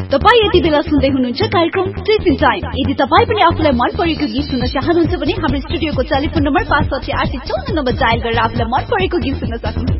तपाई यति बेला सुन्दै हुनुहुन्छ कार्यक्रम टिफिन टाइम। यदि तपाई पनि आफुलाई मन परेको गीत सुन्न चाहनुहुन्छ भने हाम्रो स्टुडियोको टेलिफोन नम्बर 568 94 डायल गरेर आफुलाई मन परेको गीत सुन्न सक्नुहुन्छ।